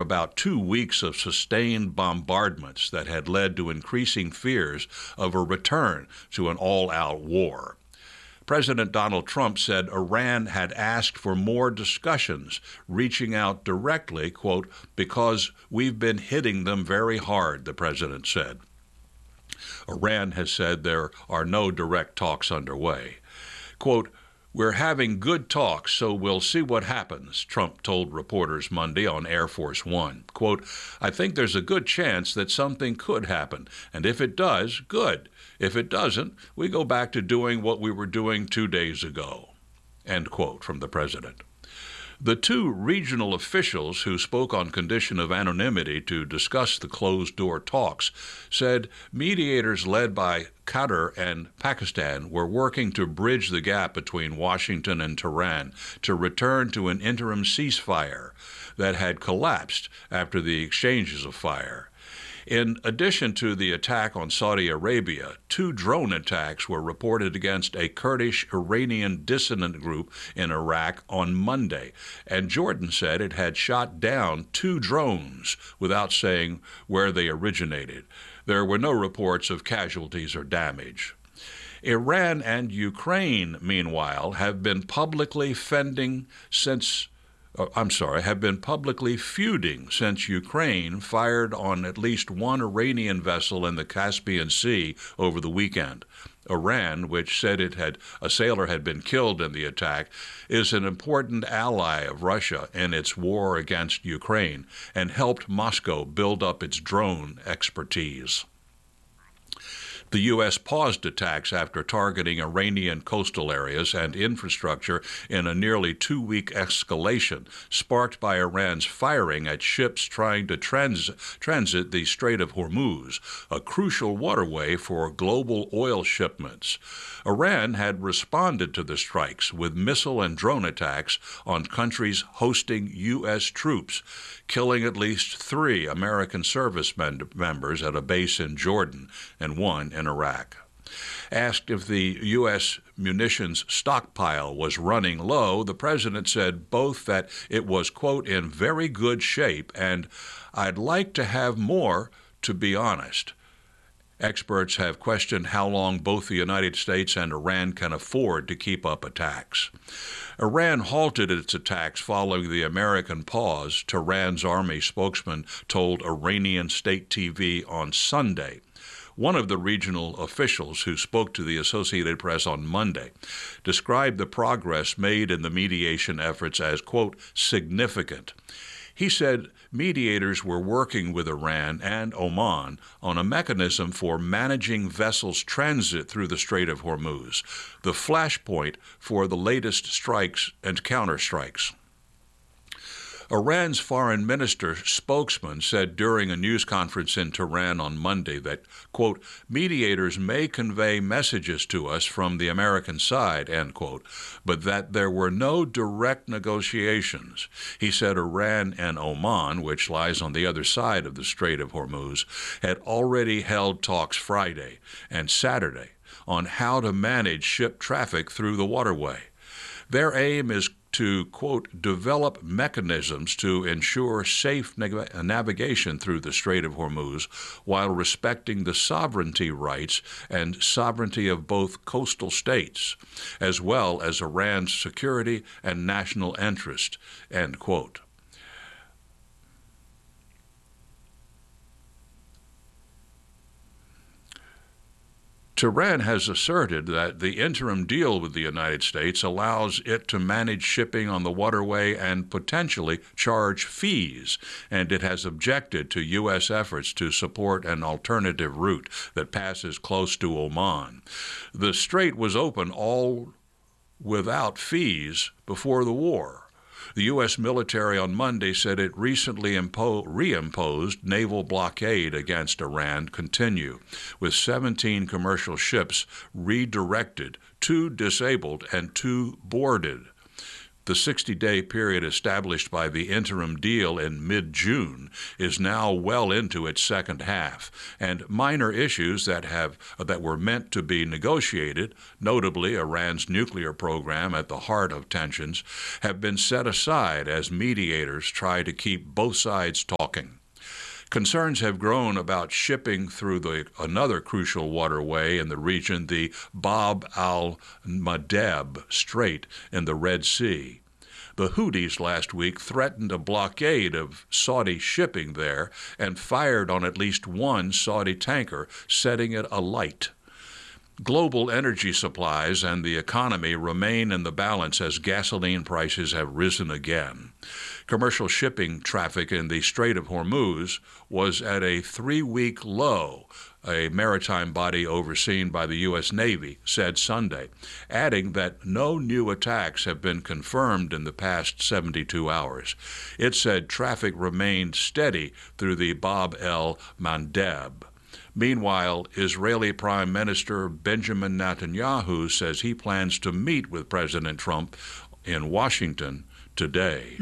about 2 weeks of sustained bombardments that had led to increasing fears of a return to an all-out war. President Donald Trump said Iran had asked for more discussions, reaching out directly, quote, because we've been hitting them very hard, the president said. Iran has said there are no direct talks underway. Quote, we're having good talks, so we'll see what happens, Trump told reporters Monday on Air Force One. Quote, I think there's a good chance that something could happen, and if it does, good. If it doesn't, we go back to doing what we were doing 2 days ago, end quote from the president. The two regional officials who spoke on condition of anonymity to discuss the closed-door talks said mediators led by Qatar and Pakistan were working to bridge the gap between Washington and Tehran to return to an interim ceasefire that had collapsed after the exchanges of fire. In addition to the attack on Saudi Arabia, 2 drone attacks were reported against a Kurdish Iranian dissident group in Iraq on Monday, and Jordan said it had shot down 2 drones without saying where they originated. There were no reports of casualties or damage. Iran and Ukraine, meanwhile, have been publicly feuding since Ukraine fired on at least one Iranian vessel in the Caspian Sea over the weekend. Iran, which said a sailor had been killed in the attack, is an important ally of Russia in its war against Ukraine and helped Moscow build up its drone expertise. The U.S. paused attacks after targeting Iranian coastal areas and infrastructure in a nearly 2-week escalation, sparked by Iran's firing at ships trying to transit the Strait of Hormuz, a crucial waterway for global oil shipments. Iran had responded to the strikes with missile and drone attacks on countries hosting U.S. troops, killing at least 3 American service members at a base in Jordan and 1 in Iraq. Asked if the U.S. munitions stockpile was running low, the president said both that it was, quote, in very good shape and I'd like to have more, to be honest. Experts have questioned how long both the United States and Iran can afford to keep up attacks. Iran halted its attacks following the American pause, Tehran's army spokesman told Iranian state TV on Sunday. One of the regional officials who spoke to the Associated Press on Monday described the progress made in the mediation efforts as, quote, significant. He said mediators were working with Iran and Oman on a mechanism for managing vessels' transit through the Strait of Hormuz, the flashpoint for the latest strikes and counterstrikes. Iran's foreign minister spokesman said during a news conference in Tehran on Monday that, quote, mediators may convey messages to us from the American side, end quote, but that there were no direct negotiations. He said Iran and Oman, which lies on the other side of the Strait of Hormuz, had already held talks Friday and Saturday on how to manage ship traffic through the waterway. Their aim is to, quote, develop mechanisms to ensure safe navigation through the Strait of Hormuz while respecting the sovereignty rights and sovereignty of both coastal states, as well as Iran's security and national interest, end quote. Tehran has asserted that the interim deal with the United States allows it to manage shipping on the waterway and potentially charge fees, and it has objected to U.S. efforts to support an alternative route that passes close to Oman. The strait was open all without fees before the war. The U.S. military on Monday said it recently reimposed naval blockade against Iran continue, with 17 commercial ships redirected, 2 disabled and 2 boarded. The 60-day period established by the interim deal in mid-June is now well into its second half, and minor issues that were meant to be negotiated, notably Iran's nuclear program at the heart of tensions, have been set aside as mediators try to keep both sides talking. Concerns have grown about shipping through another crucial waterway in the region, the Bab al-Mandeb Strait in the Red Sea. The Houthis last week threatened a blockade of Saudi shipping there and fired on at least one Saudi tanker, setting it alight. Global energy supplies and the economy remain in the balance as gasoline prices have risen again. Commercial shipping traffic in the Strait of Hormuz was at a 3-week low, a maritime body overseen by the U.S. Navy said Sunday, adding that no new attacks have been confirmed in the past 72 hours. It said traffic remained steady through the Bab el-Mandeb. Meanwhile, Israeli Prime Minister Benjamin Netanyahu says he plans to meet with President Trump in Washington today.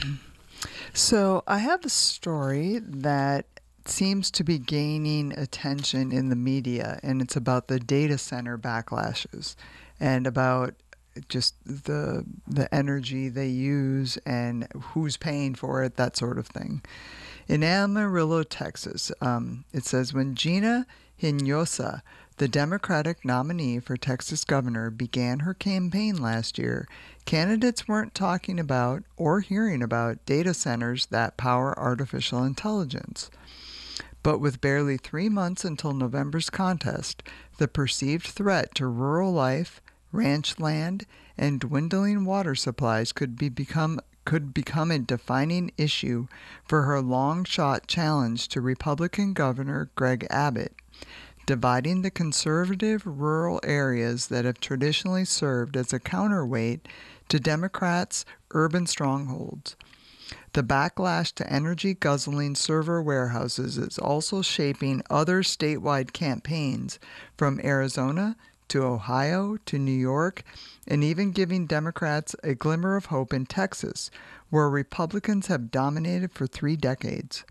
So I have a story that seems to be gaining attention in the media, and it's about the data center backlashes and about just the energy they use and who's paying for it, that sort of thing. In Amarillo, Texas, it says, when Gina Hinojosa, the Democratic nominee for Texas governor, began her campaign last year, candidates weren't talking about or hearing about data centers that power artificial intelligence. But with barely 3 months until November's contest, the perceived threat to rural life, ranch land, and dwindling water supplies could become a defining issue for her long-shot challenge to Republican Governor Greg Abbott, dividing the conservative rural areas that have traditionally served as a counterweight to Democrats' urban strongholds. The backlash to energy-guzzling server warehouses is also shaping other statewide campaigns from Arizona to Ohio to New York, and even giving Democrats a glimmer of hope in Texas, where Republicans have dominated for 3 decades.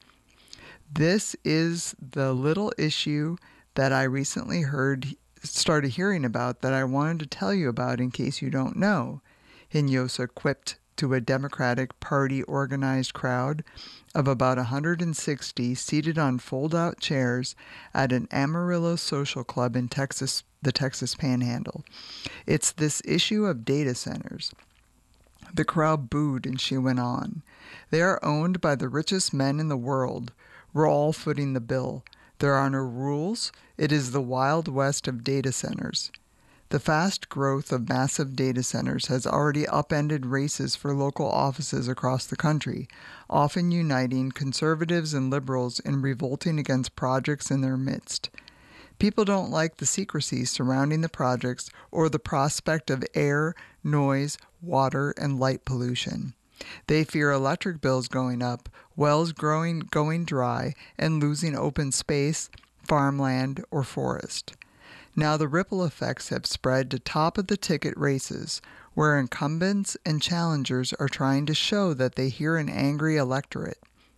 This is the little issue that I recently started hearing about that I wanted to tell you about in case you don't know, Hinojosa quipped to a Democratic Party organized crowd of about 160 seated on fold-out chairs at an Amarillo social club in Texas, the Texas Panhandle. It's this issue of data centers. The crowd booed and she went on. They are owned by the richest men in the world. We're all footing the bill. There are no rules. It is the Wild West of data centers. The fast growth of massive data centers has already upended races for local offices across the country, often uniting conservatives and liberals in revolting against projects in their midst. People don't like the secrecy surrounding the projects or the prospect of air, noise, water, and light pollution. They fear electric bills going up, wells going dry, and losing open space, farmland, or forest. Now the ripple effects have spread to top-of-the-ticket races, where incumbents and challengers are trying to show that they hear an angry electorate.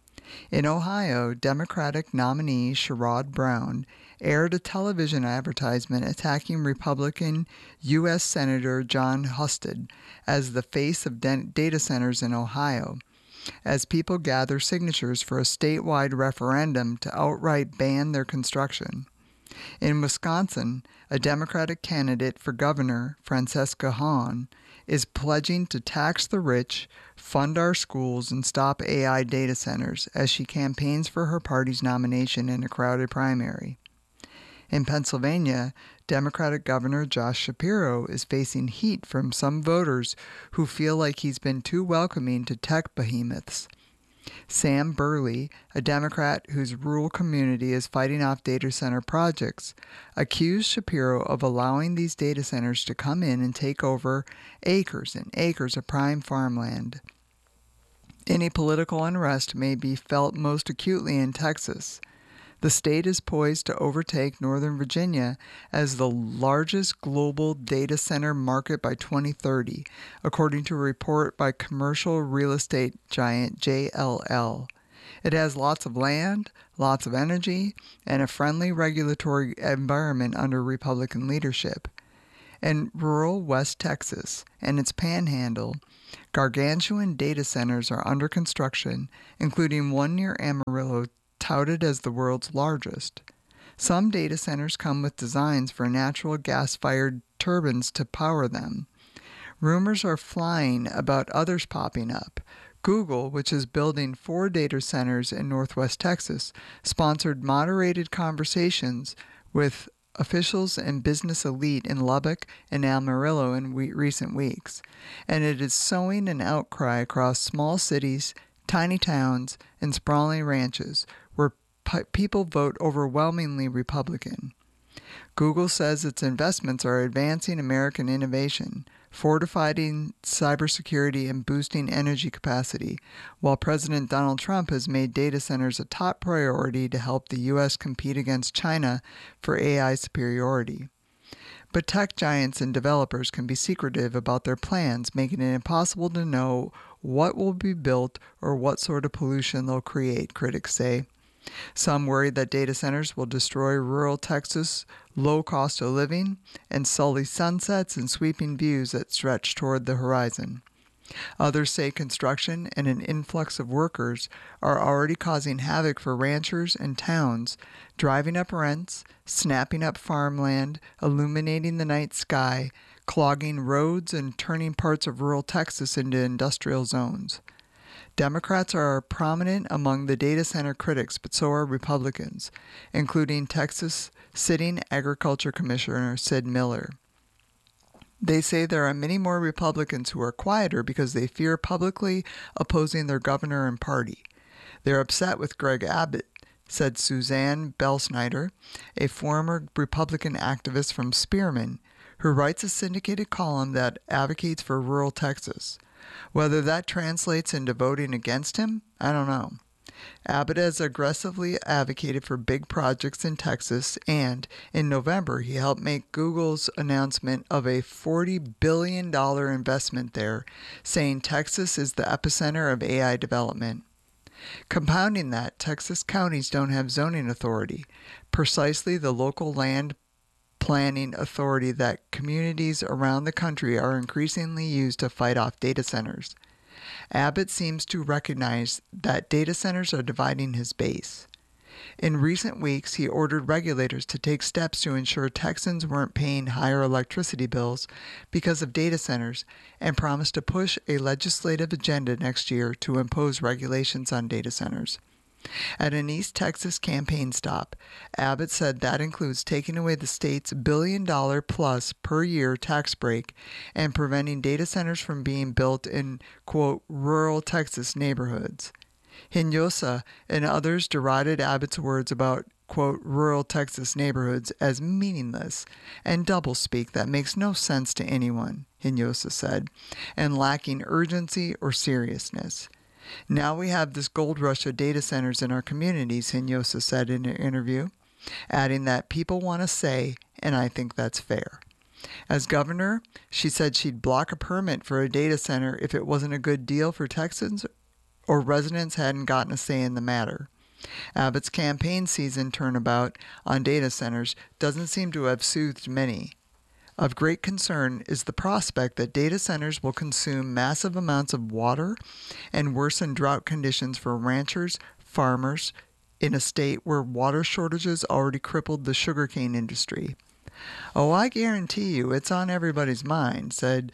In Ohio, Democratic nominee Sherrod Brown aired a television advertisement attacking Republican U.S. Senator Jon Husted as the face of data centers in Ohio, as people gather signatures for a statewide referendum to outright ban their construction. In Wisconsin, a Democratic candidate for governor, Francesca Hahn, is pledging to tax the rich, fund our schools, and stop AI data centers as she campaigns for her party's nomination in a crowded primary. In Pennsylvania, Democratic Governor Josh Shapiro is facing heat from some voters who feel like he's been too welcoming to tech behemoths. Sam Burley, a Democrat whose rural community is fighting off data center projects, accused Shapiro of allowing these data centers to come in and take over acres and acres of prime farmland. Any political unrest may be felt most acutely in Texas. The state is poised to overtake Northern Virginia as the largest global data center market by 2030, according to a report by commercial real estate giant JLL. It has lots of land, lots of energy, and a friendly regulatory environment under Republican leadership. In rural West Texas and its panhandle, gargantuan data centers are under construction, including one near Amarillo touted as the world's largest. Some data centers come with designs for natural gas-fired turbines to power them. Rumors are flying about others popping up. Google, which is building 4 data centers in northwest Texas, sponsored moderated conversations with officials and business elite in Lubbock and Amarillo in recent weeks, and it is sowing an outcry across small cities, tiny towns, and sprawling ranches where people vote overwhelmingly Republican. Google says its investments are advancing American innovation, fortifying cybersecurity, and boosting energy capacity, while President Donald Trump has made data centers a top priority to help the U.S. compete against China for AI superiority. But tech giants and developers can be secretive about their plans, making it impossible to know what will be built or what sort of pollution they'll create, critics say. Some worry that data centers will destroy rural Texas' low cost of living and sully sunsets and sweeping views that stretch toward the horizon. Others say construction and an influx of workers are already causing havoc for ranchers and towns, driving up rents, snapping up farmland, illuminating the night sky, clogging roads, and turning parts of rural Texas into industrial zones. Democrats are prominent among the data center critics, but so are Republicans, including Texas sitting Agriculture Commissioner Sid Miller. They say there are many more Republicans who are quieter because they fear publicly opposing their governor and party. They're upset with Greg Abbott, said Suzanne Belsnider, a former Republican activist from Spearman, who writes a syndicated column that advocates for rural Texas. Whether that translates into voting against him, I don't know. Abbott has aggressively advocated for big projects in Texas, and in November he helped make Google's announcement of a $40 billion investment there, saying Texas is the epicenter of AI development. Compounding that, Texas counties don't have zoning authority, precisely the local land planning authority that communities around the country are increasingly used to fight off data centers. Abbott seems to recognize that data centers are dividing his base. In recent weeks, he ordered regulators to take steps to ensure Texans weren't paying higher electricity bills because of data centers, and promised to push a legislative agenda next year to impose regulations on data centers. At an East Texas campaign stop, Abbott said that includes taking away the state's $1 billion-plus per year tax break and preventing data centers from being built in, quote, rural Texas neighborhoods. Hinojosa and others derided Abbott's words about, quote, rural Texas neighborhoods as meaningless and doublespeak that makes no sense to anyone, Hinojosa said, and lacking urgency or seriousness. Now we have this gold rush of data centers in our communities, Hinojosa said in an interview, adding that people want to say, and I think that's fair. As governor, she said she'd block a permit for a data center if it wasn't a good deal for Texans or residents hadn't gotten a say in the matter. Abbott's campaign season turnabout on data centers doesn't seem to have soothed many. Of great concern is the prospect that data centers will consume massive amounts of water and worsen drought conditions for ranchers, farmers, in a state where water shortages already crippled the sugarcane industry. I guarantee you it's on everybody's mind, said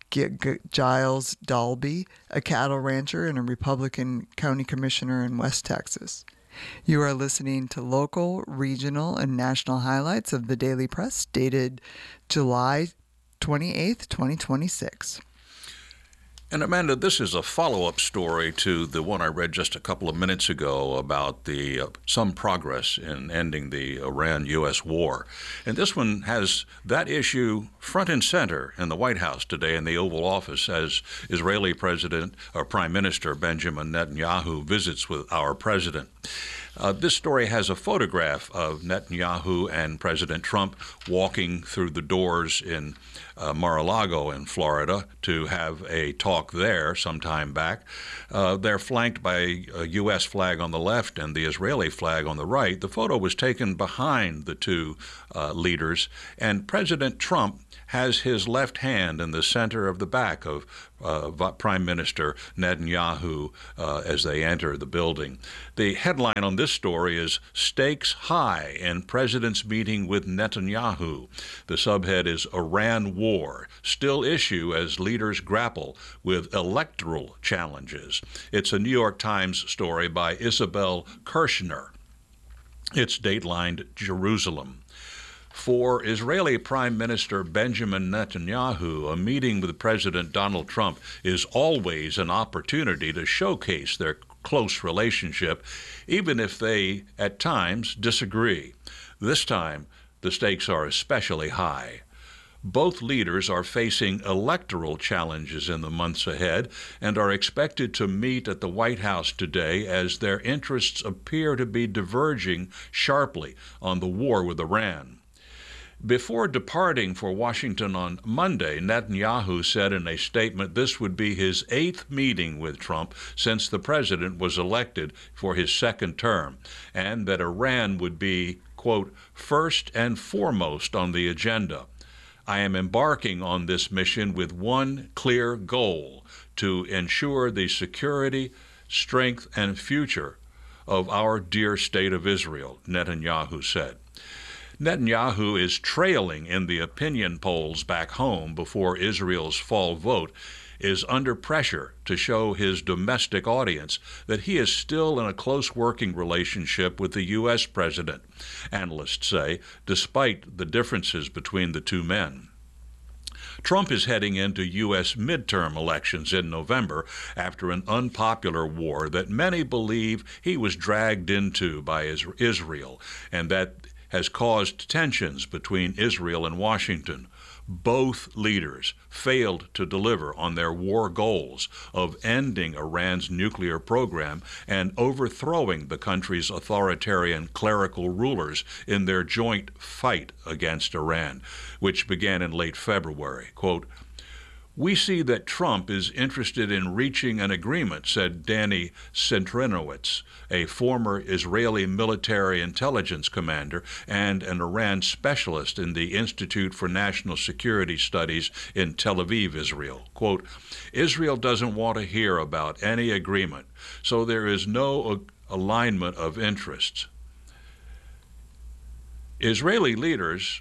Giles Dalby, a cattle rancher and a Republican county commissioner in West Texas. You are listening to local, regional, and national highlights of the Daily Press, dated July 28th, 2026. And Amanda, this is a follow-up story to the one I read just a couple of minutes ago about the some progress in ending the Iran-U.S. war. And this one has that issue front and center in the White House today in the Oval Office as Israeli Prime Minister Benjamin Netanyahu visits with our president. This story has a photograph of Netanyahu and President Trump walking through the doors in Mar-a-Lago in Florida to have a talk there some time back. They're flanked by a U.S. flag on the left and the Israeli flag on the right. The photo was taken behind the two leaders, and President Trump has his left hand in the center of the back of Prime Minister Netanyahu as they enter the building. The headline on this story is "Stakes High in President's Meeting with Netanyahu." The subhead is "Iran War, Still Issue as Leaders Grapple with Electoral Challenges." It's a New York Times story by Isabel Kirshner. It's datelined Jerusalem. For Israeli Prime Minister Benjamin Netanyahu, a meeting with President Donald Trump is always an opportunity to showcase their close relationship, even if they, at times, disagree. This time, the stakes are especially high. Both leaders are facing electoral challenges in the months ahead and are expected to meet at the White House today as their interests appear to be diverging sharply on the war with Iran. Before departing for Washington on Monday, Netanyahu said in a statement this would be his 8th meeting with Trump since the president was elected for his second term, and that Iran would be, quote, first and foremost on the agenda. "I am embarking on this mission with one clear goal: to ensure the security, strength, and future of our dear state of Israel," Netanyahu said. Netanyahu is trailing in the opinion polls back home before Israel's fall vote, is under pressure to show his domestic audience that he is still in a close working relationship with the U.S. president, analysts say, despite the differences between the two men. Trump is heading into U.S. midterm elections in November after an unpopular war that many believe he was dragged into by Israel, and that has caused tensions between Israel and Washington. Both leaders failed to deliver on their war goals of ending Iran's nuclear program and overthrowing the country's authoritarian clerical rulers in their joint fight against Iran, which began in late February. Quote, "We see that Trump is interested in reaching an agreement," said Danny Centrinowitz, a former Israeli military intelligence commander and an Iran specialist in the Institute for National Security Studies in Tel Aviv, Israel. Quote, "Israel doesn't want to hear about any agreement, so there is no alignment of interests." Israeli leaders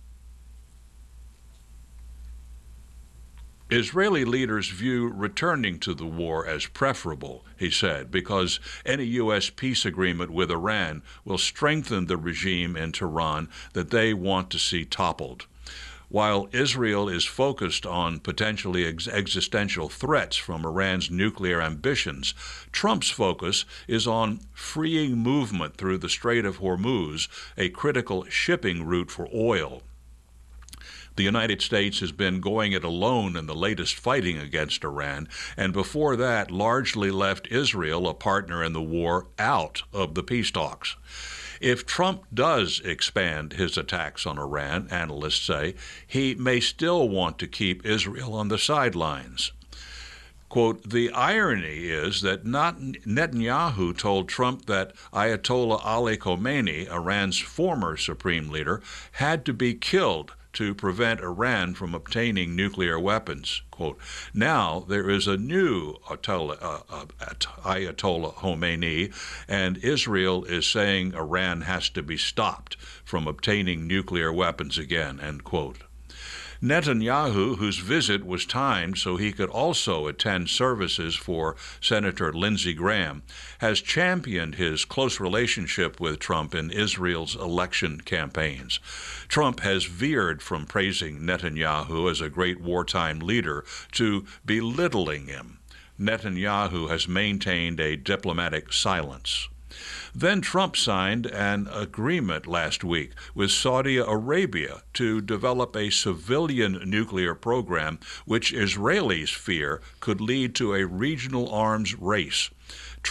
view returning to the war as preferable, he said, because any U.S. peace agreement with Iran will strengthen the regime in Tehran that they want to see toppled. While Israel is focused on potentially existential threats from Iran's nuclear ambitions, Trump's focus is on freeing movement through the Strait of Hormuz, a critical shipping route for oil. The United States has been going it alone in the latest fighting against Iran, and before that largely left Israel, a partner in the war, out of the peace talks. If Trump does expand his attacks on Iran, analysts say, he may still want to keep Israel on the sidelines. Quote, "The irony is that Netanyahu told Trump that Ayatollah Ali Khamenei, Iran's former supreme leader, had to be killed to prevent Iran from obtaining nuclear weapons." Quote, "Now there is a new Ayatollah Khomeini, and Israel is saying Iran has to be stopped from obtaining nuclear weapons again," end quote. Netanyahu, whose visit was timed so he could also attend services for Senator Lindsey Graham, has championed his close relationship with Trump in Israel's election campaigns. Trump has veered from praising Netanyahu as a great wartime leader to belittling him. Netanyahu has maintained a diplomatic silence. Then Trump signed an agreement last week with Saudi Arabia to develop a civilian nuclear program which Israelis fear could lead to a regional arms race. Trump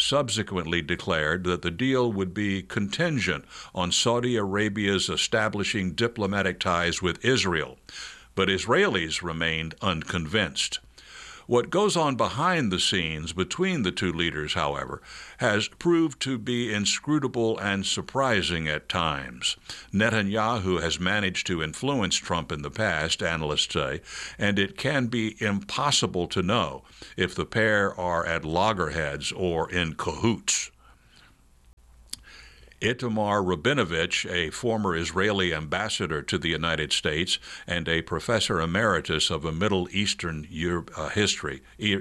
subsequently declared that the deal would be contingent on Saudi Arabia's establishing diplomatic ties with Israel, but Israelis remained unconvinced. What goes on behind the scenes between the two leaders, however, has proved to be inscrutable and surprising at times. Netanyahu has managed to influence Trump in the past, analysts say, and it can be impossible to know if the pair are at loggerheads or in cahoots. Itamar Rabinovich, a former Israeli ambassador to the United States and a professor emeritus of a Middle Eastern history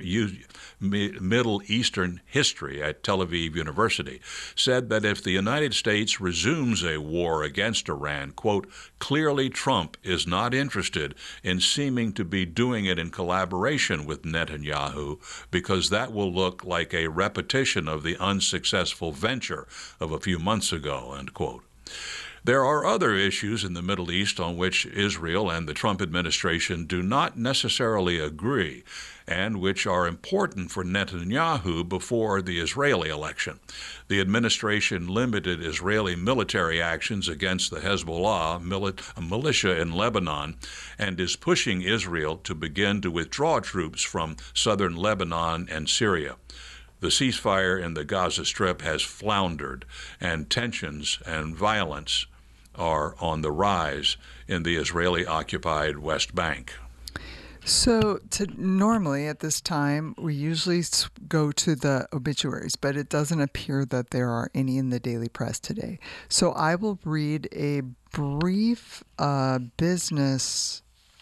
at Tel Aviv University, said that if the United States resumes a war against Iran, quote, clearly Trump is not interested in seeming to be doing it in collaboration with Netanyahu, because that will look like a repetition of the unsuccessful venture of a few months ago, end quote. There are other issues in the Middle East on which Israel and the Trump administration do not necessarily agree, and which are important for Netanyahu before the Israeli election. The administration limited Israeli military actions against the Hezbollah militia in Lebanon, and is pushing Israel to begin to withdraw troops from southern Lebanon and Syria. The ceasefire in the Gaza Strip has floundered, and tensions and violence are on the rise in the Israeli-occupied West Bank. So normally at this time, we usually go to the obituaries, but it doesn't appear that there are any in the daily press today. So I will read a brief business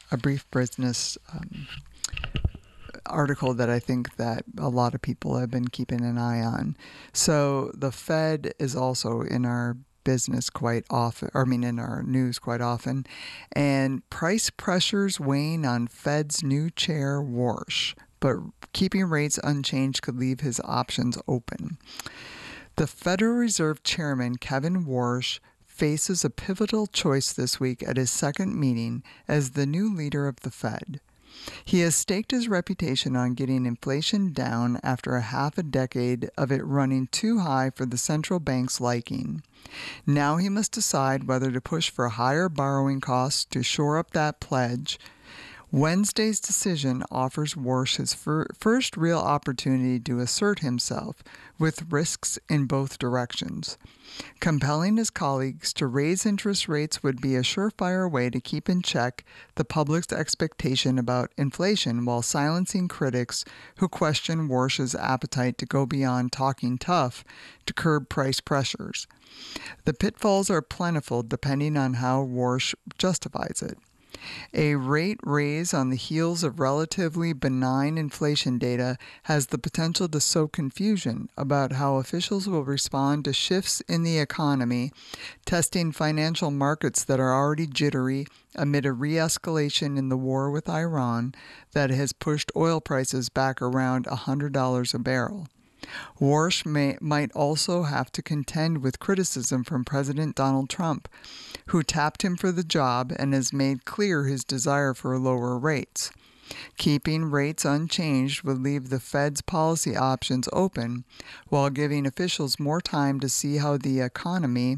article that I think that a lot of people have been keeping an eye on. So the Fed is also in our business quite often, in our news quite often, and price pressures weighing on Fed's new chair, Warsh, but keeping rates unchanged could leave his options open. The Federal Reserve Chairman, Kevin Warsh, faces a pivotal choice this week at his second meeting as the new leader of the Fed. He has staked his reputation on getting inflation down after half a decade of it running too high for the central bank's liking. Now he must decide whether to push for higher borrowing costs to shore up that pledge. Wednesday's decision offers Warsh his first real opportunity to assert himself, with risks in both directions. Compelling his colleagues to raise interest rates would be a surefire way to keep in check the public's expectation about inflation, while silencing critics who question Warsh's appetite to go beyond talking tough to curb price pressures. The pitfalls are plentiful depending on how Warsh justifies it. A rate raise on the heels of relatively benign inflation data has the potential to sow confusion about how officials will respond to shifts in the economy, testing financial markets that are already jittery amid a re-escalation in the war with Iran that has pushed oil prices back around $100 a barrel. Warsh might also have to contend with criticism from President Donald Trump, who tapped him for the job and has made clear his desire for lower rates. Keeping rates unchanged would leave the Fed's policy options open, while giving officials more time to see how the economy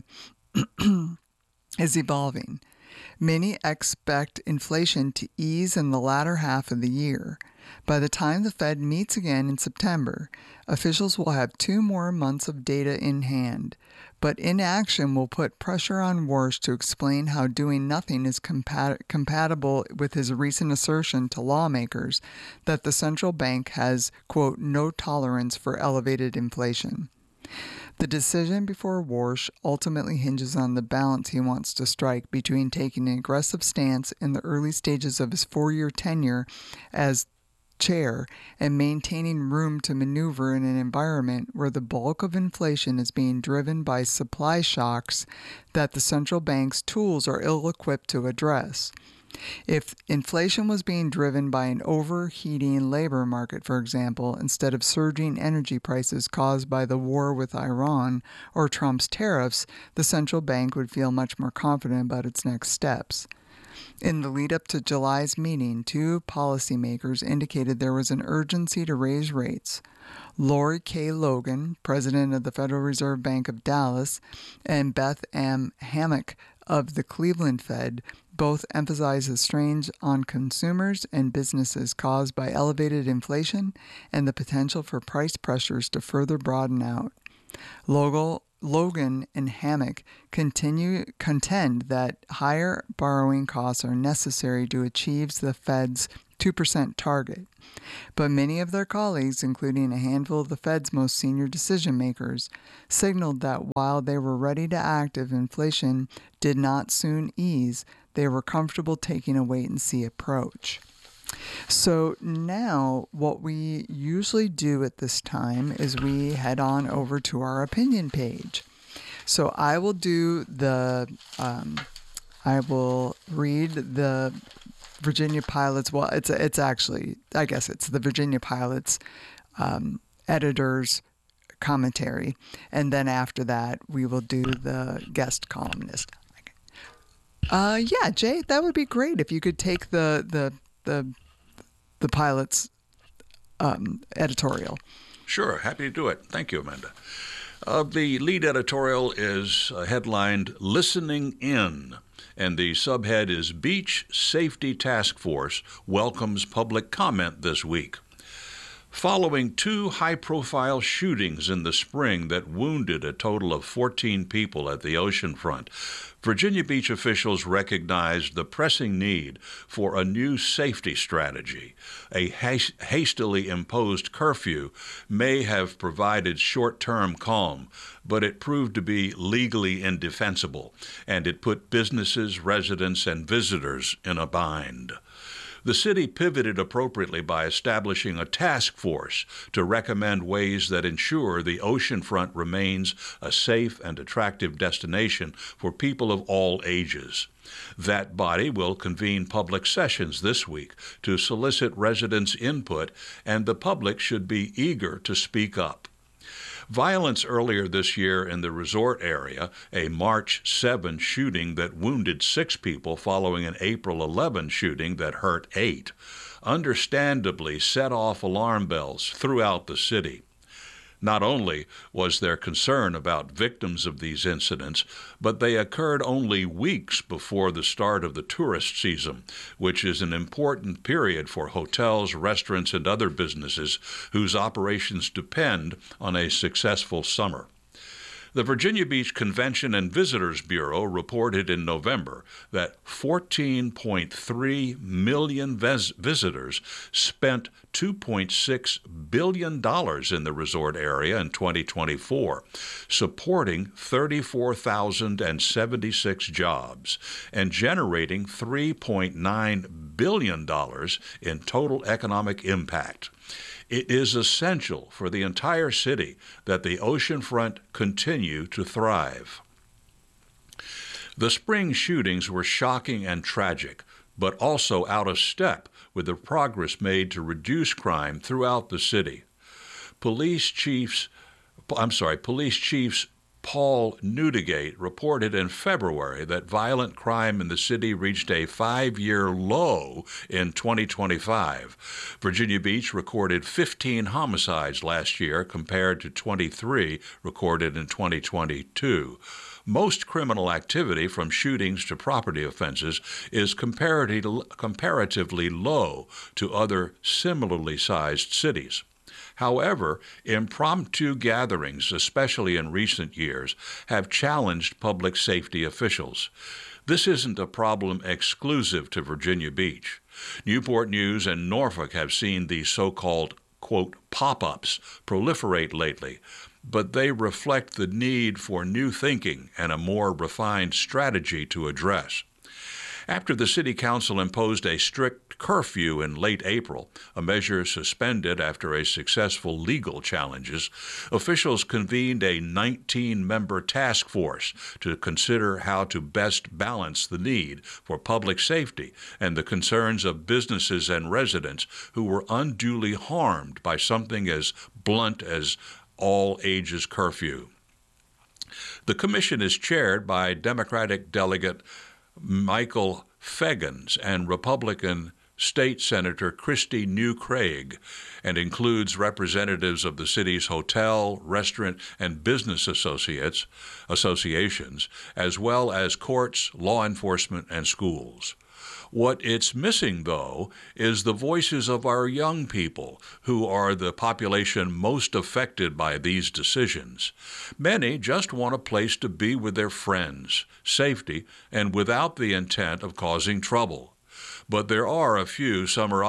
is evolving. Many expect inflation to ease in the latter half of the year. By the time the Fed meets again in September, officials will have 2 more months of data in hand, but inaction will put pressure on Warsh to explain how doing nothing is compatible with his recent assertion to lawmakers that the central bank has, quote, no tolerance for elevated inflation. The decision before Warsh ultimately hinges on the balance he wants to strike between taking an aggressive stance in the early stages of his 4-year tenure as chair and maintaining room to maneuver in an environment where the bulk of inflation is being driven by supply shocks that the central bank's tools are ill-equipped to address. If inflation was being driven by an overheating labor market, for example, instead of surging energy prices caused by the war with Iran or Trump's tariffs, the central bank would feel much more confident about its next steps. In the lead up to July's meeting, two policymakers indicated there was an urgency to raise rates. Lori K. Logan, president of the Federal Reserve Bank of Dallas, and Beth M. Hammack of the Cleveland Fed both emphasized the strains on consumers and businesses caused by elevated inflation and the potential for price pressures to further broaden out. Logan and Hammack contend that higher borrowing costs are necessary to achieve the Fed's 2% target. But many of their colleagues, including a handful of the Fed's most senior decision makers, signaled that while they were ready to act if inflation did not soon ease, they were comfortable taking a wait-and-see approach. So now what we usually do at this time is we head on over to our opinion page. So I will read the Virginia Pilot's, well, it's actually, I guess it's the Virginia Pilot's editor's commentary. And then after that, we will do the guest columnist. Yeah, Jay, that would be great if you could take the Pilot's editorial. Sure, happy to do it. Thank you, Amanda. The lead editorial is headlined Listening In, and the subhead is Beach Safety Task Force welcomes public comment this week. Following two high-profile shootings in the spring that wounded a total of 14 people at the oceanfront, Virginia Beach officials recognized the pressing need for a new safety strategy. A hastily imposed curfew may have provided short-term calm, but it proved to be legally indefensible, and it put businesses, residents, and visitors in a bind. The city pivoted appropriately by establishing a task force to recommend ways that ensure the oceanfront remains a safe and attractive destination for people of all ages. That body will convene public sessions this week to solicit residents' input, and the public should be eager to speak up. Violence earlier this year in the resort area, a March 7 shooting that wounded 6 people following an April 11 shooting that hurt 8, understandably set off alarm bells throughout the city. Not only was there concern about victims of these incidents, but they occurred only weeks before the start of the tourist season, which is an important period for hotels, restaurants, and other businesses whose operations depend on a successful summer. The Virginia Beach Convention and Visitors Bureau reported in November that 14.3 million visitors spent $2.6 billion in the resort area in 2024, supporting 34,076 jobs and generating $3.9 billion in total economic impact. It is essential for the entire city that the oceanfront continue to thrive. The spring shootings were shocking and tragic, but also out of step with the progress made to reduce crime throughout the city. Police Chiefs Paul Newdigate reported in February that violent crime in the city reached a 5-year low in 2025. Virginia Beach recorded 15 homicides last year compared to 23 recorded in 2022. Most criminal activity, from shootings to property offenses, is comparatively low to other similarly sized cities. However, impromptu gatherings, especially in recent years, have challenged public safety officials. This isn't a problem exclusive to Virginia Beach. Newport News and Norfolk have seen these so-called, quote, pop-ups proliferate lately, but they reflect the need for new thinking and a more refined strategy to address. After the City Council imposed a strict curfew in late April, a measure suspended after a successful legal challenges, officials convened a 19-member task force to consider how to best balance the need for public safety and the concerns of businesses and residents who were unduly harmed by something as blunt as all-ages curfew. The commission is chaired by Democratic Delegate Michael Feggans and Republican State Senator Christy New Craig, and includes representatives of the city's hotel, restaurant, and business associations, as well as courts, law enforcement, and schools. What it's missing, though, is the voices of our young people, who are the population most affected by these decisions. Many just want a place to be with their friends, safety, and without the intent of causing trouble. But there are few summer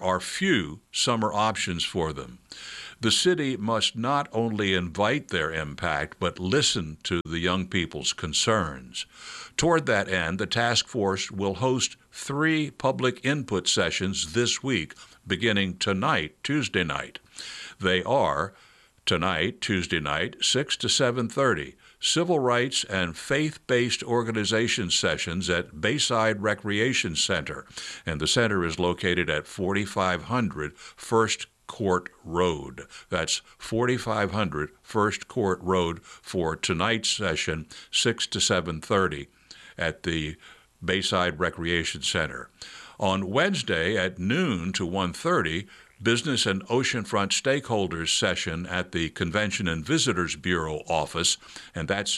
options for them. The city must not only invite their impact, but listen to the young people's concerns. Toward that end, the task force will host 3 public input sessions this week, beginning tonight, Tuesday night. They are tonight, Tuesday night, 6 to 7:30, civil rights and faith-based organization sessions at Bayside Recreation Center, and the center is located at 4500 First Court Road. That's 4500 First Court Road for tonight's session, 6 to 7:30 at the Bayside Recreation Center. On Wednesday at noon to 1:30, Business and Oceanfront Stakeholders session at the Convention and Visitors Bureau office, and that's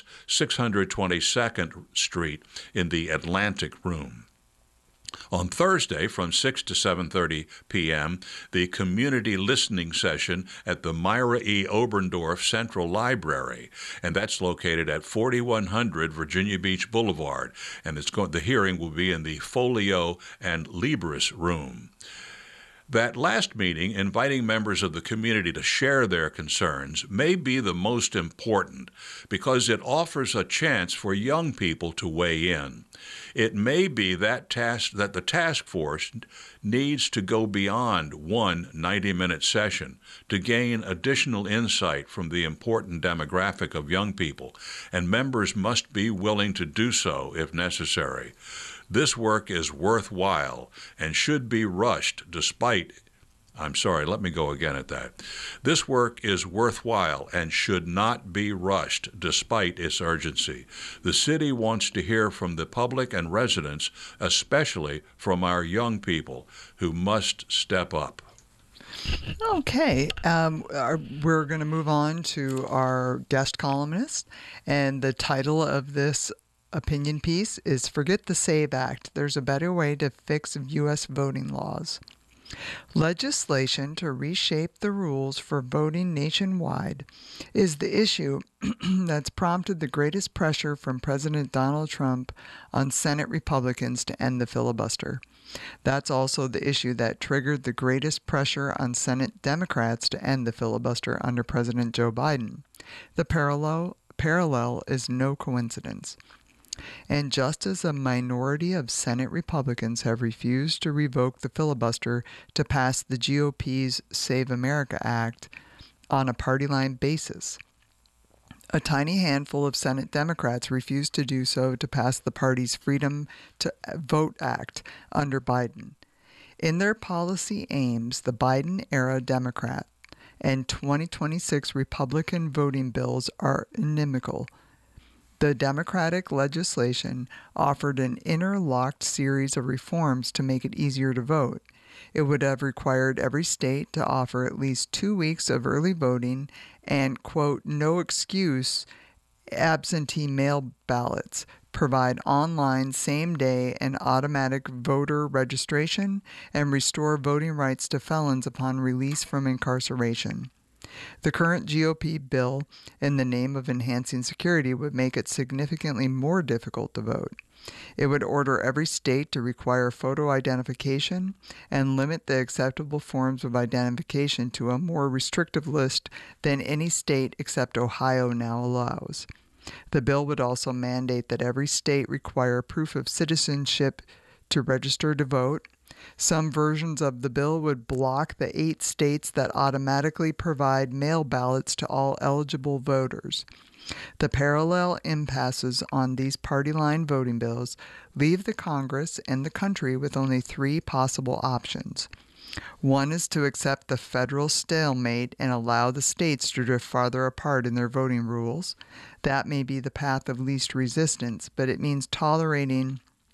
622nd Street in the Atlantic Room. On Thursday, from 6 to 7:30 p.m., the community listening session at the Myra E. Oberndorf Central Library, and that's located at 4100 Virginia Beach Boulevard, and the hearing will be in the Folio and Libris Room. That last meeting, inviting members of the community to share their concerns, may be the most important because it offers a chance for young people to weigh in. It may be that the task force needs to go beyond one 90-minute session to gain additional insight from the important demographic of young people, and members must be willing to do so if necessary. This work is worthwhile and should be rushed despite This work is worthwhile and should not be rushed despite its urgency. The city wants to hear from the public and residents, especially from our young people, who must step up. Okay, we're going to move on to our guest columnist, and the title of this opinion piece is Forget the SAVE Act. There's a better way to fix U.S. voting laws. Legislation to reshape the rules for voting nationwide is the issue that's prompted the greatest pressure from President Donald Trump on Senate Republicans to end the filibuster. That's also the issue that triggered the greatest pressure on Senate Democrats to end the filibuster under President Joe Biden. The parallel is no coincidence. And just as a minority of Senate Republicans have refused to revoke the filibuster to pass the GOP's Save America Act on a party line basis, a tiny handful of Senate Democrats refused to do so to pass the party's Freedom to Vote Act under Biden. In their policy aims, the Biden-era Democrat and 2026 Republican voting bills are inimical. The Democratic legislation offered an interlocked series of reforms to make it easier to vote. It would have required every state to offer at least 2 weeks of early voting and, quote, no excuse absentee mail ballots, provide online same-day and automatic voter registration, and restore voting rights to felons upon release from incarceration. The current GOP bill, in the name of enhancing security, would make it significantly more difficult to vote. It would order every state to require photo identification and limit the acceptable forms of identification to a more restrictive list than any state except Ohio now allows. The bill would also mandate that every state require proof of citizenship to register to vote. Some versions of the bill would block the 8 states that automatically provide mail ballots to all eligible voters. The parallel impasses on these party line voting bills leave the Congress and the country with only 3 possible options. One is to accept the federal stalemate and allow the states to drift farther apart in their voting rules. That may be the path of least resistance, but it means tolerating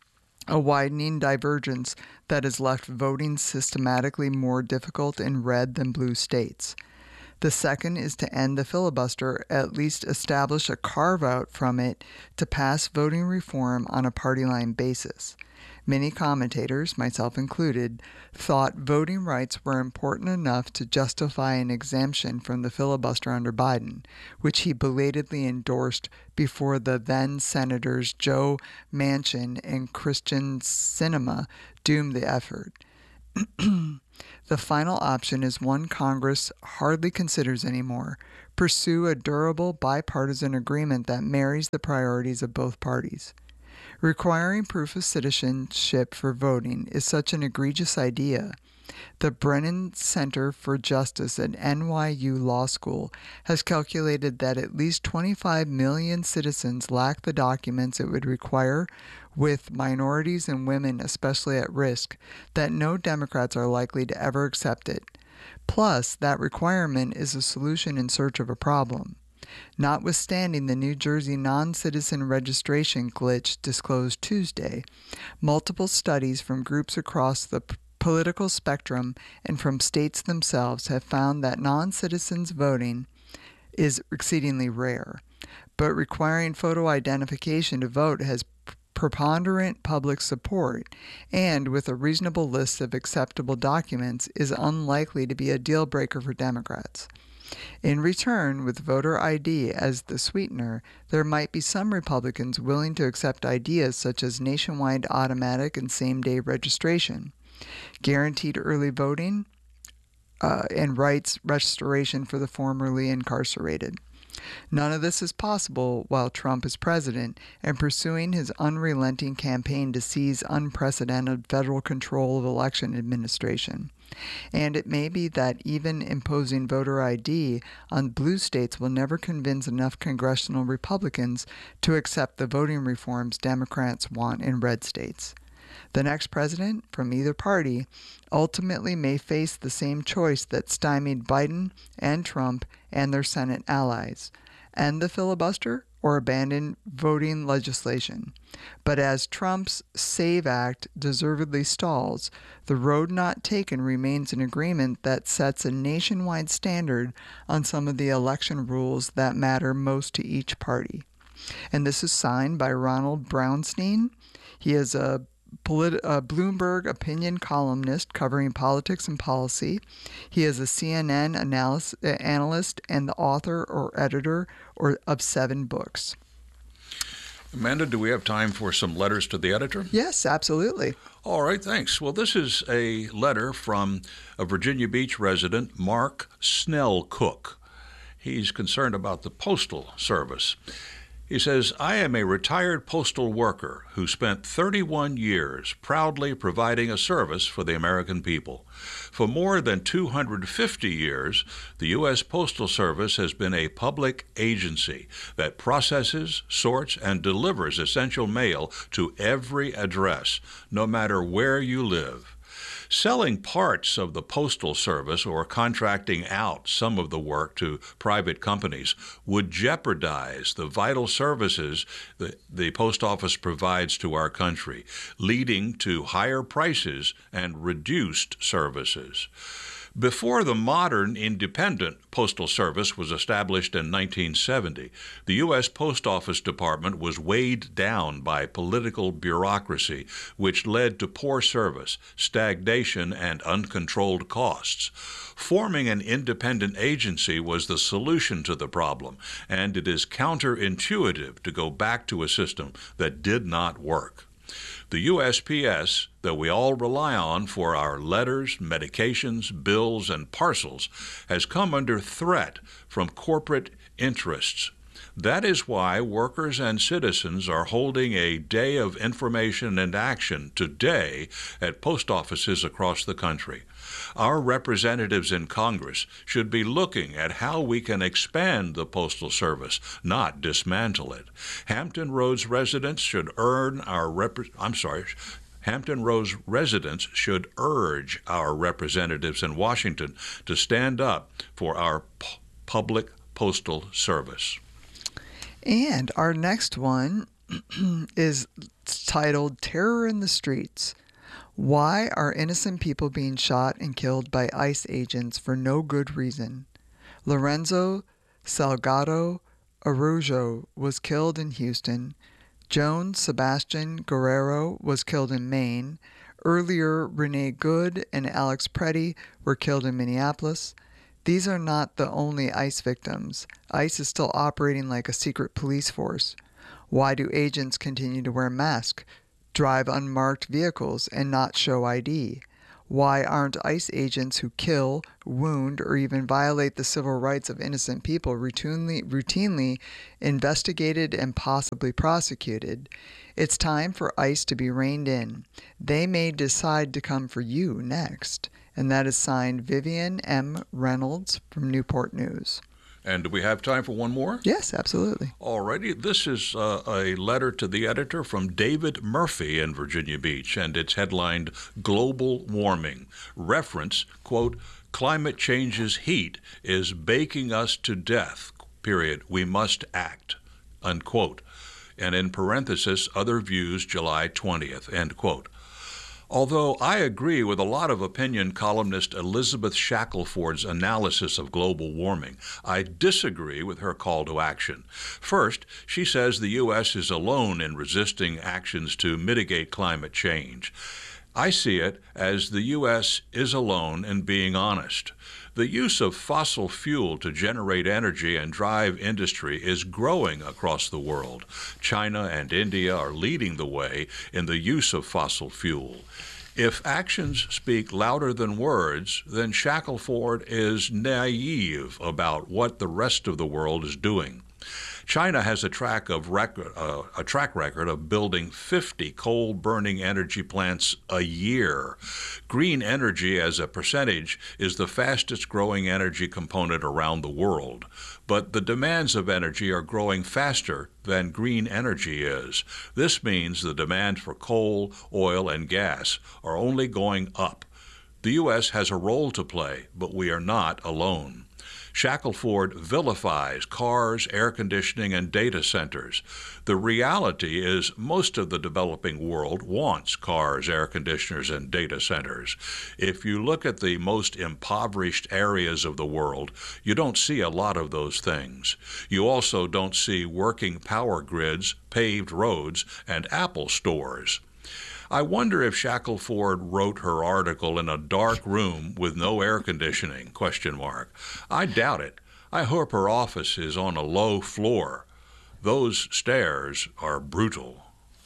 a widening divergence that has left voting systematically more difficult in red than blue states. The second is to end the filibuster, at least establish a carve-out from it to pass voting reform on a party line basis. Many commentators, myself included, thought voting rights were important enough to justify an exemption from the filibuster under Biden, which he belatedly endorsed before the then Senators Joe Manchin and Kyrsten Sinema doomed the effort. The final option is one Congress hardly considers anymore: pursue a durable bipartisan agreement that marries the priorities of both parties. Requiring proof of citizenship for voting is such an egregious idea. The Brennan Center for Justice at NYU Law School has calculated that at least 25 million citizens lack the documents it would require, with minorities and women especially at risk, that no Democrats are likely to ever accept it. Plus, that requirement is a solution in search of a problem. Notwithstanding the New Jersey non-citizen registration glitch disclosed Tuesday, multiple studies from groups across the political spectrum and from states themselves have found that non-citizens voting is exceedingly rare, but requiring photo identification to vote has preponderant public support, and with a reasonable list of acceptable documents is unlikely to be a deal breaker for Democrats. In return, with voter ID as the sweetener, there might be some Republicans willing to accept ideas such as nationwide automatic and same-day registration, guaranteed early voting, and rights restoration for the formerly incarcerated. None of this is possible while Trump is president and pursuing his unrelenting campaign to seize unprecedented federal control of election administration. And it may be that even imposing voter ID on blue states will never convince enough congressional Republicans to accept the voting reforms Democrats want in red states. The next president, from either party, ultimately may face the same choice that stymied Biden and Trump and their Senate allies: end the filibuster or abandon voting legislation. But as Trump's SAVE Act deservedly stalls, the road not taken remains an agreement that sets a nationwide standard on some of the election rules that matter most to each party. And this is signed by Ronald Brownstein. He is a Bloomberg opinion columnist covering politics and policy. He is a CNN analyst and the author or editor of 7 books. Amanda, do we have time for some letters to the editor? Yes, absolutely. All right, thanks. Well, this is a letter from a Virginia Beach resident, Mark Snell-Cook. He's concerned about the Postal Service. He says, I am a retired postal worker who spent 31 years proudly providing a service for the American people. For more than 250 years, the U.S. Postal Service has been a public agency that processes, sorts, and delivers essential mail to every address, no matter where you live. Selling parts of the Postal Service or contracting out some of the work to private companies would jeopardize the vital services that the Post Office provides to our country, leading to higher prices and reduced services. Before the modern independent Postal Service was established in 1970, the U.S. Post Office Department was weighed down by political bureaucracy, which led to poor service, stagnation, and uncontrolled costs. Forming an independent agency was the solution to the problem, and it is counterintuitive to go back to a system that did not work. The USPS, that we all rely on for our letters, medications, bills, and parcels, has come under threat from corporate interests. That is why workers and citizens are holding a day of information and action today at post offices across the country. Our representatives in Congress should be looking at how we can expand the Postal Service, not dismantle it. Hampton Roads residents should urge our representatives in Washington to stand up for our public postal service. And our next one is titled Terror in the Streets. Why are innocent people being shot and killed by ICE agents for no good reason? Lorenzo Salgado Araujo was killed in Houston. Joan Sebastian Guerrero was killed in Maine. Earlier, Renee Good and Alex Preddy were killed in Minneapolis. These are not the only ICE victims. ICE is still operating like a secret police force. Why do agents continue to wear masks, drive unmarked vehicles, and not show ID? Why aren't ICE agents who kill, wound, or even violate the civil rights of innocent people routinely investigated and possibly prosecuted? It's time for ICE to be reined in. They may decide to come for you next. And that is signed Vivian M. Reynolds from Newport News. And do we have time for one more? Yes, absolutely. Alrighty. This is a letter to the editor from David Murphy in Virginia Beach, and it's headlined Global Warming. Reference, quote, climate change's heat is baking us to death, period. We must act, unquote. And in parenthesis, other views July 20th, end quote. Although I agree with a lot of opinion columnist Elizabeth Shackelford's analysis of global warming, I disagree with her call to action. First, she says the U.S. is alone in resisting actions to mitigate climate change. I see it as the U.S. is alone in being honest. The use of fossil fuel to generate energy and drive industry is growing across the world. China and India are leading the way in the use of fossil fuel. If actions speak louder than words, then Shackelford is naive about what the rest of the world is doing. China has a track record of building 50 coal-burning energy plants a year. Green energy as a percentage is the fastest-growing energy component around the world. But the demands of energy are growing faster than green energy is. This means the demand for coal, oil, and gas are only going up. The U.S. has a role to play, but we are not alone. Shackelford vilifies cars, air conditioning, and data centers. The reality is most of the developing world wants cars, air conditioners, and data centers. If you look at the most impoverished areas of the world, you don't see a lot of those things. You also don't see working power grids, paved roads, and Apple stores. I wonder if Shackelford wrote her article in a dark room with no air conditioning, ? I doubt it. I hope her office is on a low floor. Those stairs are brutal.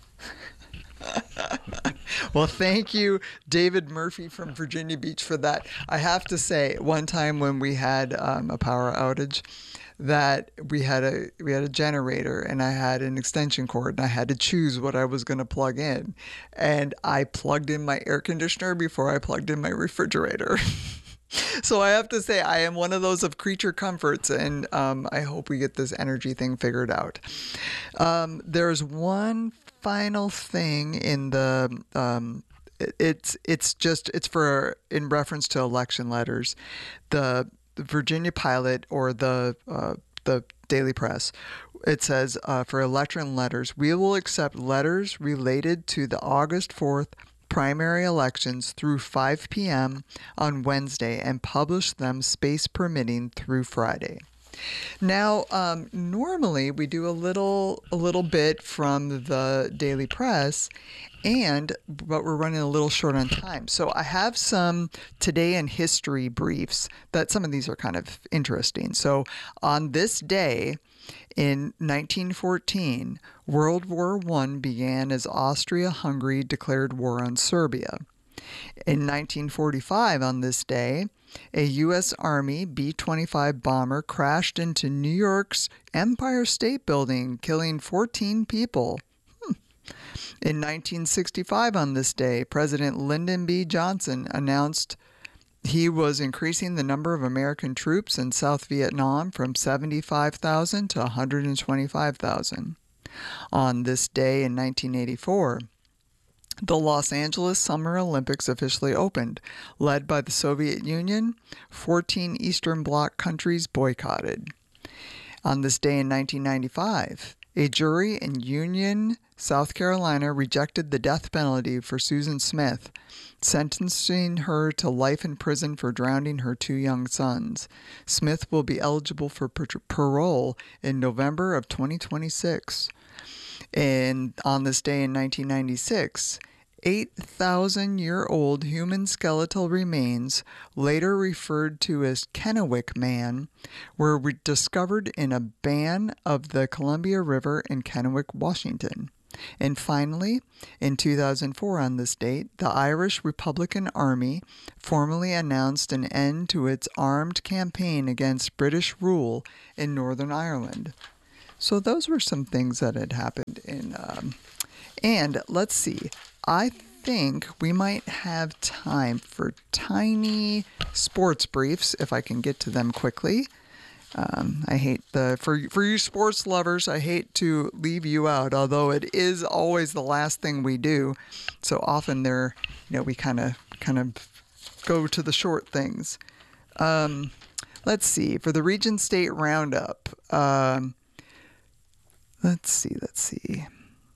Well, thank you, David Murphy from Virginia Beach, for that. I have to say, one time when we had a power outage, that we had a generator and I had an extension cord and I had to choose what I was going to plug in, and I plugged in my air conditioner before I plugged in my refrigerator. So I have to say I am one of those of creature comforts, and I hope we get this energy thing figured out. There's one final thing in the it's for in reference to election letters. The Virginia Pilot, or the Daily Press, it says for election letters, we will accept letters related to the August 4th primary elections through 5 p.m. on Wednesday and publish them, space permitting, through Friday. Now, normally we do a little bit from the Daily Press, but we're running a little short on time. So I have some today in history briefs that some of these are kind of interesting. So on this day in 1914, World War I began as Austria-Hungary declared war on Serbia. In 1945, on this day, a U.S. Army B-25 bomber crashed into New York's Empire State Building, killing 14 people. In 1965, on this day, President Lyndon B. Johnson announced he was increasing the number of American troops in South Vietnam from 75,000 to 125,000. On this day in 1984, the Los Angeles Summer Olympics officially opened. Led by the Soviet Union, 14 Eastern Bloc countries boycotted. On this day in 1995, A jury in Union, South Carolina, rejected the death penalty for Susan Smith, sentencing her to life in prison for drowning her 2 young sons. Smith will be eligible for parole in November of 2026. And on this day in 1996, 8,000-year-old human skeletal remains, later referred to as Kennewick Man, were discovered in a ban of the Columbia River in Kennewick, Washington. And finally, in 2004 on this date, the Irish Republican Army formally announced an end to its armed campaign against British rule in Northern Ireland. So those were some things that had happened in... and let's see, I think we might have time for tiny sports briefs if I can get to them quickly. I hate for you sports lovers, I hate to leave you out, although it is always the last thing we do. So often we kind of go to the short things. Let's see, for the Region State Roundup. Let's see.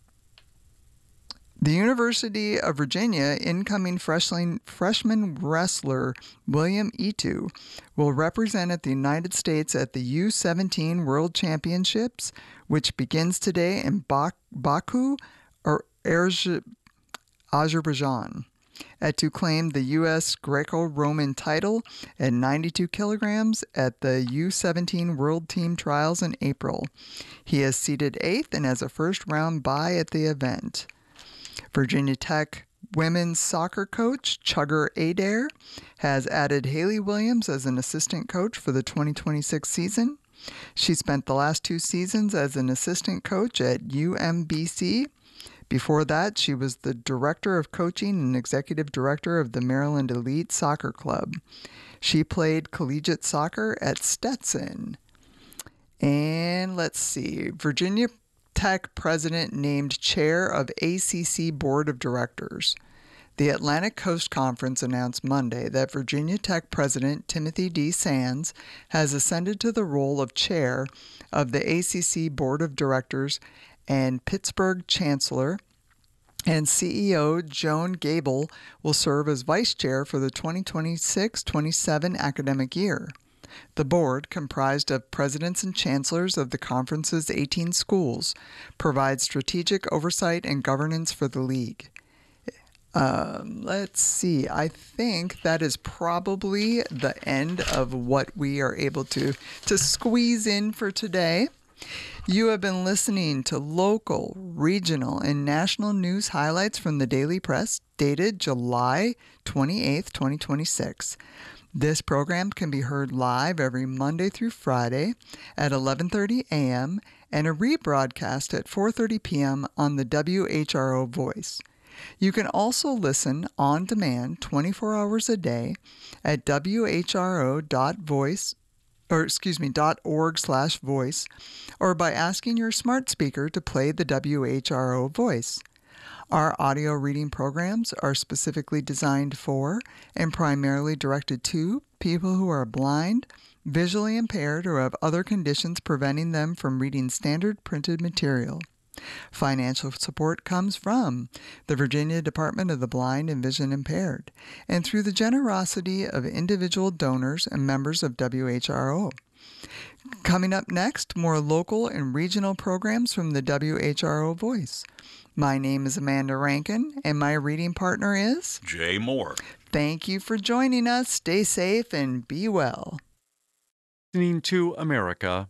The University of Virginia incoming freshman wrestler William Etu will represent the United States at the U-17 World Championships, which begins today in Baku, or Azerbaijan, to claim the U.S. Greco-Roman title at 92 kilograms at the U-17 World Team Trials in April. He is seeded 8th and has a first-round bye at the event. Virginia Tech women's soccer coach Chugger Adair has added Haley Williams as an assistant coach for the 2026 season. She spent the last 2 seasons as an assistant coach at UMBC. Before that, she was the director of coaching and executive director of the Maryland Elite Soccer Club. She played collegiate soccer at Stetson. And let's see, Virginia Tech president named chair of ACC Board of Directors. The Atlantic Coast Conference announced Monday that Virginia Tech President Timothy D. Sands has ascended to the role of chair of the ACC Board of Directors, and Pittsburgh Chancellor and CEO Joan Gable will serve as vice chair for the 2026-27 academic year. The board, comprised of presidents and chancellors of the conference's 18 schools, provides strategic oversight and governance for the league. Let's see. I think that is probably the end of what we are able to squeeze in for today. You have been listening to local, regional, and national news highlights from the Daily Press, dated July 28, 2026. This program can be heard live every Monday through Friday at 11:30 a.m. and a rebroadcast at 4:30 p.m. on the WHRO Voice. You can also listen on demand 24 hours a day at whro.org/voice, or by asking your smart speaker to play the WHRO Voice. Our audio reading programs are specifically designed for and primarily directed to people who are blind, visually impaired, or have other conditions preventing them from reading standard printed material. Financial support comes from the Virginia Department of the Blind and Vision Impaired, and through the generosity of individual donors and members of WHRO. Coming up next, more local and regional programs from the WHRO Voice. My name is Amanda Rankin, and my reading partner is Jay Moore. Thank you for joining us. Stay safe and be well. Listening to America.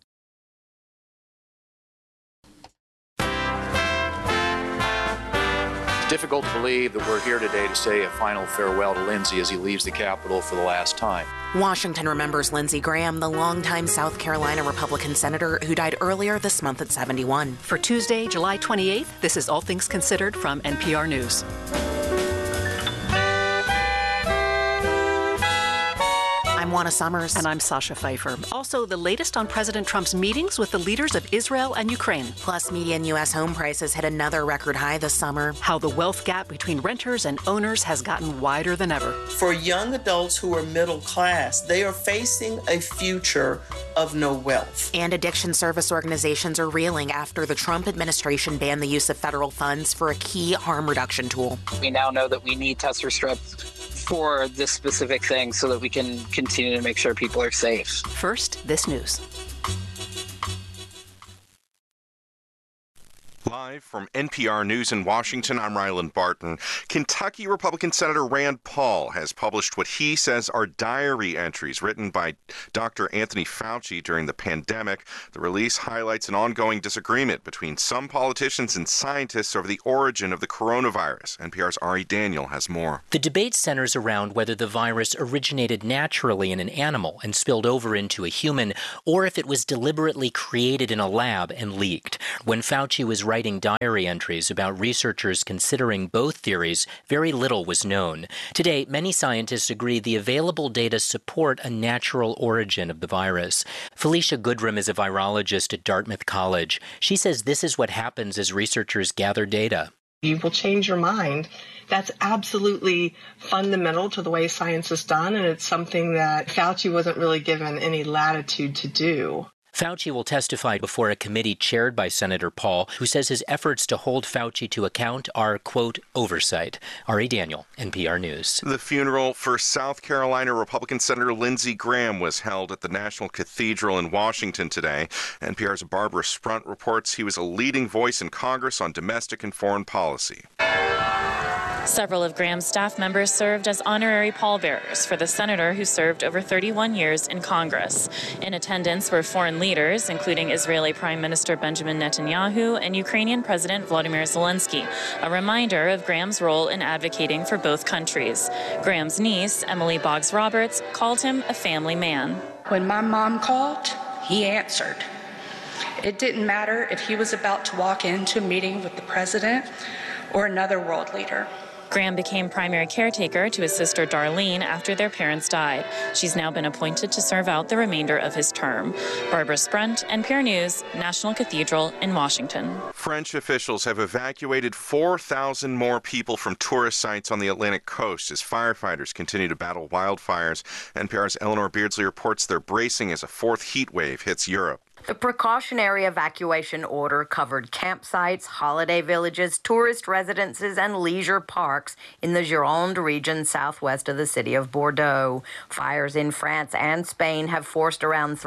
It's difficult to believe that we're here today to say a final farewell to Lindsey as he leaves the Capitol for the last time. Washington remembers Lindsey Graham, the longtime South Carolina Republican senator who died earlier this month at 71. For Tuesday, July 28th, this is All Things Considered from NPR News. I'm I'm Juana Summers. And I'm Sasha Pfeiffer. Also, the latest on President Trump's meetings with the leaders of Israel and Ukraine. Plus, median U.S. home prices hit another record high this summer. How the wealth gap between renters and owners has gotten wider than ever. For young adults who are middle class, they are facing a future of no wealth. And addiction service organizations are reeling after the Trump administration banned the use of federal funds for a key harm reduction tool. We now know that we need tester strips for this specific thing so that we can continue to make sure people are safe. First, this news. Live from NPR News in Washington, I'm Ryland Barton. Kentucky Republican Senator Rand Paul has published what he says are diary entries written by Dr. Anthony Fauci during the pandemic. The release highlights an ongoing disagreement between some politicians and scientists over the origin of the coronavirus. NPR's Ari Daniel has more. The debate centers around whether the virus originated naturally in an animal and spilled over into a human, or if it was deliberately created in a lab and leaked. When Fauci was writing diary entries about researchers considering both theories, very little was known. Today, many scientists agree the available data support a natural origin of the virus. Felicia Goodrum is a virologist at Dartmouth College. She says this is what happens as researchers gather data. You will change your mind. That's absolutely fundamental to the way science is done, and it's something that Fauci wasn't really given any latitude to do. Fauci will testify before a committee chaired by Senator Paul, who says his efforts to hold Fauci to account are, quote, oversight. Ari Daniel, NPR News. The funeral for South Carolina Republican Senator Lindsey Graham was held at the National Cathedral in Washington today. NPR's Barbara Sprunt reports he was a leading voice in Congress on domestic and foreign policy. Several of Graham's staff members served as honorary pallbearers for the senator who served over 31 years in Congress. In attendance were foreign leaders, including Israeli Prime Minister Benjamin Netanyahu and Ukrainian President Volodymyr Zelensky, a reminder of Graham's role in advocating for both countries. Graham's niece, Emily Boggs Roberts, called him a family man. When my mom called, he answered. It didn't matter if he was about to walk into a meeting with the president or another world leader. Graham became primary caretaker to his sister Darlene after their parents died. She's now been appointed to serve out the remainder of his term. Barbara Sprunt, NPR News, National Cathedral in Washington. French officials have evacuated 4,000 more people from tourist sites on the Atlantic coast as firefighters continue to battle wildfires. NPR's Eleanor Beardsley reports they're bracing as a fourth heat wave hits Europe. The precautionary evacuation order covered campsites, holiday villages, tourist residences, and leisure parks in the Gironde region southwest of the city of Bordeaux. Fires in France and Spain have forced around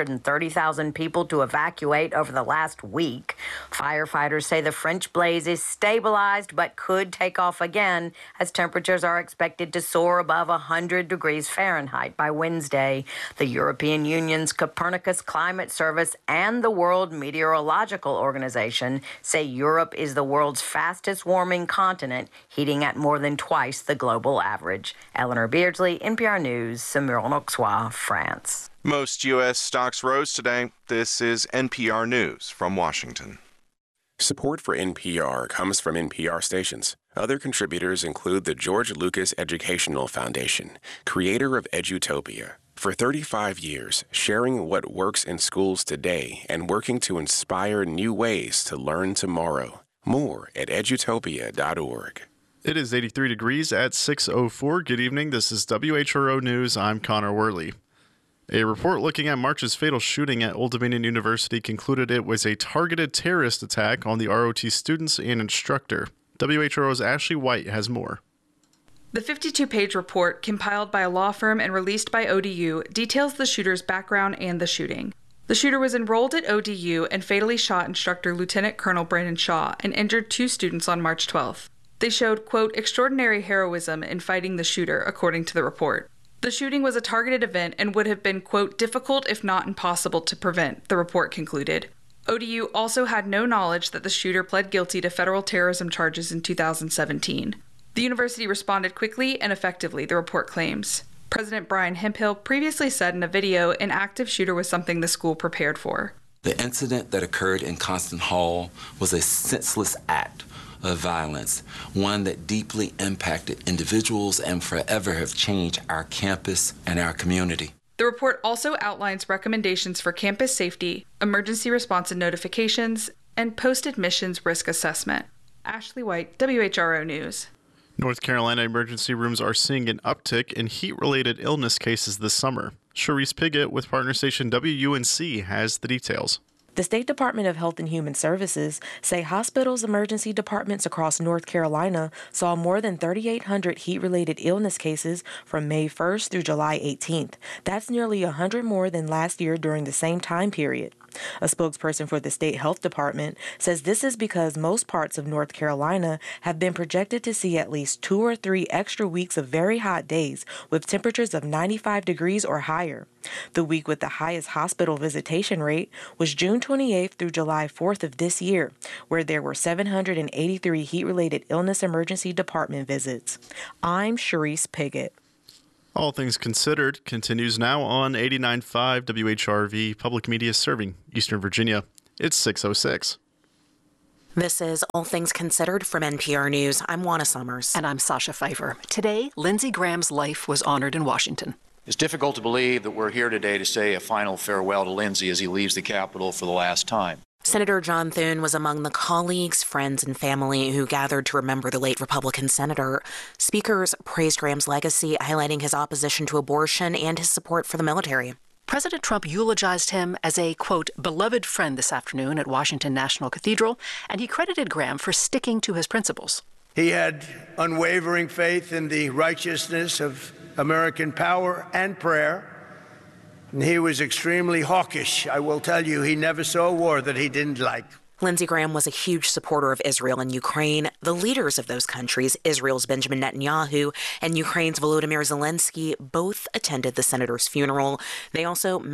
330,000 people to evacuate over the last week. Firefighters say the French blaze is stabilized but could take off again as temperatures are expected to soar above 100 degrees Fahrenheit by Wednesday. The European Union's Copernicus Climate Service and the World Meteorological Organization say Europe is the world's fastest warming continent, heating at more than twice the global average. Eleanor Beardsley, NPR News, Saumur-en-Auxois, France. Most U.S. stocks rose today. This is NPR News from Washington. Support for NPR comes from NPR stations. Other contributors include the George Lucas Educational Foundation, creator of Edutopia. For 35 years, sharing what works in schools today and working to inspire new ways to learn tomorrow. More at edutopia.org. It is 83 degrees at 6:04. Good evening. This is WHRO News. I'm Connor Worley. A report looking at March's fatal shooting at Old Dominion University concluded it was a targeted terrorist attack on the ROT students and instructor. WHRO's Ashley White has more. The 52-page report, compiled by a law firm and released by ODU, details the shooter's background and the shooting. The shooter was enrolled at ODU and fatally shot instructor Lieutenant Colonel Brandon Shaw and injured 2 students on March 12th. They showed, quote, extraordinary heroism in fighting the shooter, according to the report. The shooting was a targeted event and would have been, quote, difficult if not impossible to prevent, the report concluded. ODU also had no knowledge that the shooter pled guilty to federal terrorism charges in 2017. The university responded quickly and effectively, the report claims. President Brian Hemphill previously said in a video an active shooter was something the school prepared for. The incident that occurred in Constant Hall was a senseless act of violence, one that deeply impacted individuals and forever have changed our campus and our community. The report also outlines recommendations for campus safety, emergency response and notifications, and post-admissions risk assessment. Ashley White, WHRO News. North Carolina emergency rooms are seeing an uptick in heat-related illness cases this summer. Charisse Piggott with partner station WUNC has the details. The State Department of Health and Human Services say hospitals' emergency departments across North Carolina saw more than 3,800 heat-related illness cases from May 1st through July 18th. That's nearly 100 more than last year during the same time period. A spokesperson for the State Health Department says this is because most parts of North Carolina have been projected to see at least 2 or 3 extra weeks of very hot days with temperatures of 95 degrees or higher. The week with the highest hospital visitation rate was June 28th through July 4th of this year, where there were 783 heat-related illness emergency department visits. I'm Charisse Piggott. All Things Considered continues now on 89.5 WHRV Public Media serving Eastern Virginia. It's 6:06. This is All Things Considered from NPR News. I'm Juana Summers. And I'm Sasha Pfeiffer. Today, Lindsey Graham's life was honored in Washington. It's difficult to believe that we're here today to say a final farewell to Lindsey as he leaves the Capitol for the last time. Senator John Thune was among the colleagues, friends, and family who gathered to remember the late Republican senator. Speakers praised Graham's legacy, highlighting his opposition to abortion and his support for the military. President Trump eulogized him as a, quote, beloved friend this afternoon at Washington National Cathedral, and he credited Graham for sticking to his principles. He had unwavering faith in the righteousness of American power and prayer. And he was extremely hawkish. I will tell you, he never saw a war that he didn't like. Lindsey Graham was a huge supporter of Israel and Ukraine. The leaders of those countries, Israel's Benjamin Netanyahu and Ukraine's Volodymyr Zelensky, both attended the senator's funeral. They also